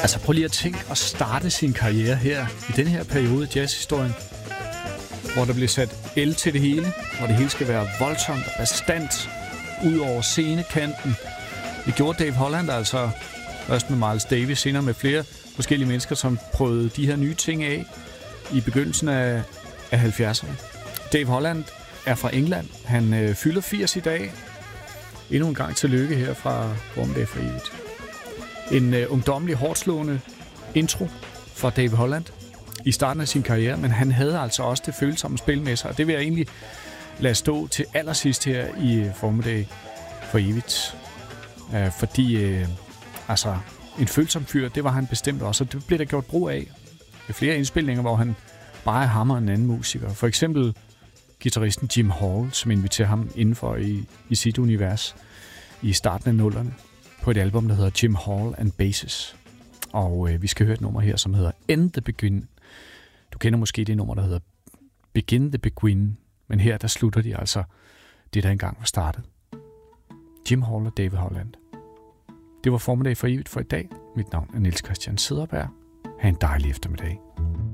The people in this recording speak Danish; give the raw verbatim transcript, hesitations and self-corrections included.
Altså prøv lige at tænke at starte sin karriere her, i den her periode i jazzhistorien, hvor der bliver sat el til det hele, hvor det hele skal være voldsomt og bastant ud over scenekanten. Det gjorde Dave Holland altså først med Miles Davis, senere med flere forskellige mennesker, som prøvede de her nye ting af i begyndelsen af, af halvfjerdserne. Dave Holland er fra England. Han øh, fylder firs i dag. Endnu en gang tillykke her fra Formiddag for evigt. En øh, ungdommelig, hårdslående intro fra Dave Holland i starten af sin karriere, men han havde altså også det følsomme spil med sig, og det vil jeg egentlig lade stå til allersidst her i Formiddag for evigt. Øh, fordi øh, altså, en følsom fyr, det var han bestemt også, og det blev der gjort brug af ved flere indspilninger, hvor han bare hammer en anden musiker. For eksempel guitaristen Jim Hall, som inviterer ham indenfor i, i sit univers i starten af nullerne på et album, der hedder Jim Hall and Basses. Og øh, vi skal høre et nummer her, som hedder End the Begin. Du kender måske det nummer, der hedder Begin the Begin, men her der slutter de altså det, der engang var startet. Jim Hall og David Holland. Det var Formiddag for evigt for i dag. Mit navn er Niels Christian Cederberg. Ha' en dejlig eftermiddag.